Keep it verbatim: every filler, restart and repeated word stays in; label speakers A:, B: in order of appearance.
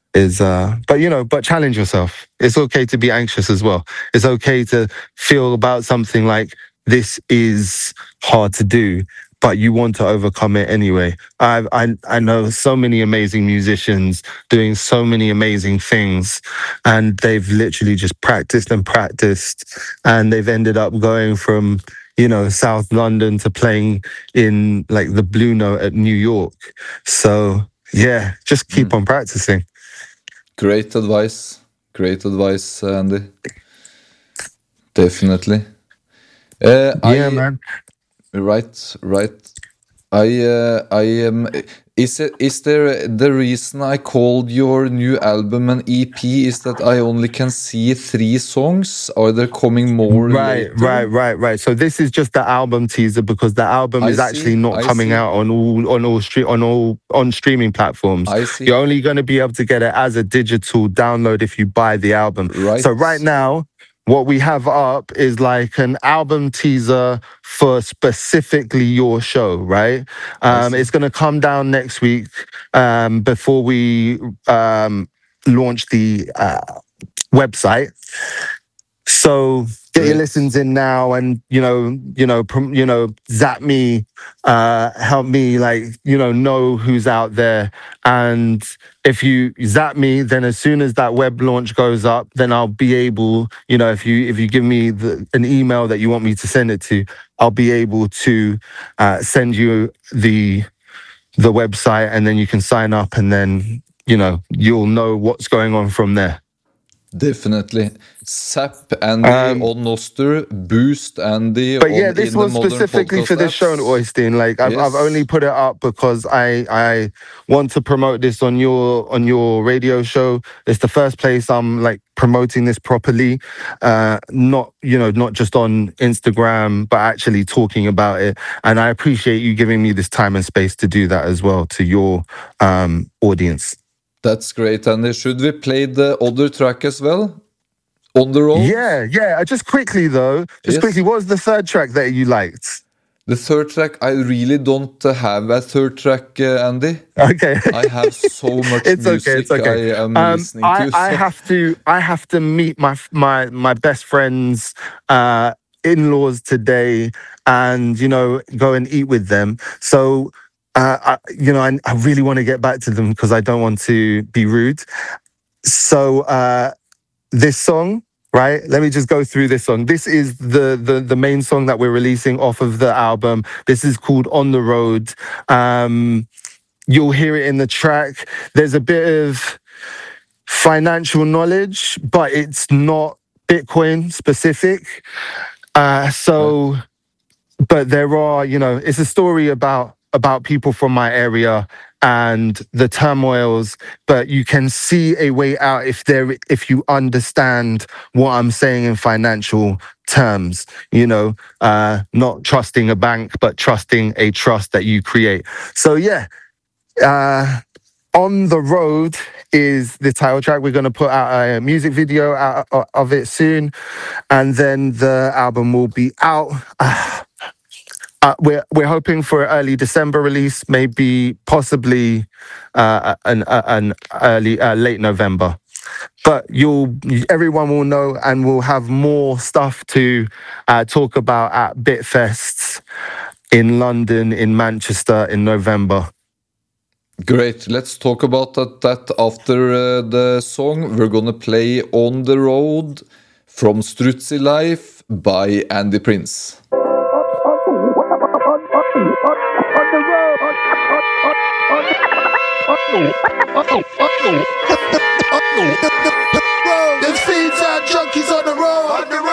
A: is uh but you know but challenge yourself. It's okay to be anxious as well. It's okay to feel about something like this is hard to do, but you want to overcome it anyway. i i i know so many amazing musicians doing so many amazing things, and they've literally just practiced and practiced, and they've ended up going from, you know, South London to playing in like the Blue Note at New York. So yeah, just keep
B: Mm.
A: on practicing.
B: Great advice. Great advice, Andy. Definitely. Uh,
A: Yeah,
B: I
A: man.
B: right, right. I uh, I am. Is it is there the reason I called your new album an E P is that I only can see three songs? Are there coming more
A: Right, right,
B: later?
A: right, right. So this is just the album teaser because the album
B: I
A: is actually
B: see.
A: not
B: I
A: coming
B: see.
A: out on all on all street on all on streaming platforms.
B: I see.
A: You're only going to be able to get it as a digital download if you buy the album. So right
B: Right.
A: now, what we have up is like an album teaser for specifically your show, right?
B: I
A: Um,
B: see.
A: it's going to come down next week um, before we um, launch the uh, website. So get your
B: Great.
A: listens in now, and you know, you know, prom, you know, zap me, uh, help me, like you know, know who's out there. And if you zap me, then as soon as that web launch goes up, then I'll be able, you know, if you if you give me the, an email that you want me to send it to, I'll be able to uh, send you the the website, and then you can sign up, and then you know you'll know what's going on from there.
B: Definitely. Zap Andy
A: Um,
B: on Noster, Boost Andy
A: But yeah,
B: on
A: this
B: in the
A: was
B: modern
A: specifically
B: podcast
A: for this show,
B: apps.
A: Oystein. Like I've I've only
B: Yes.
A: put it up because I I want to promote this on your on your radio show. It's the first place I'm like promoting this properly. Uh not, you know, not just on Instagram, but actually talking about it. And I appreciate you giving me this time and space to do that as well to your um audience.
B: That's great, Andy. Should we play the other track as well? On the Road?
A: Yeah, yeah. uh, Just quickly though, just quickly,
B: Yes.
A: what was the third track that you liked?
B: The third track, I really don't uh, have a third track, uh, Andy.
A: Okay.
B: I have so much
A: It's okay. It's
B: music
A: okay.
B: I am
A: Um,
B: listening
A: I
B: to.
A: I
B: So
A: have to I have to meet my my my best friends uh in-laws today, and you know, go and eat with them. So uh, I, you know, I, I really want to get back to them because I don't want to be rude. So uh, this song, right? Let me just go through this song. This is the the the main song that we're releasing off of the album. This is called On the Road. Um, you'll hear it in the track. There's a bit of financial knowledge, but it's not Bitcoin specific. Uh,
B: right.
A: so, but there are, you know, it's a story about about people from my area and the turmoils, but you can see a way out if there if you understand what I'm saying in financial terms, you know, uh, not trusting a bank, but trusting a trust that you create. So yeah, uh, On the Road is the title track. We're going to put out a music video out of it soon, and then the album will be out. Uh, uh, we're we're hoping for an early December release, maybe possibly uh, an uh, an early uh, late November. But you'll everyone will know, and we'll have more stuff to uh, talk about at Bitfests in London, in Manchester in November.
B: Great. Let's talk about that, that after uh, the song. We're gonna play On the Road from Strutzy Life by Andy Prince.
C: Them seeds are junkies on the road.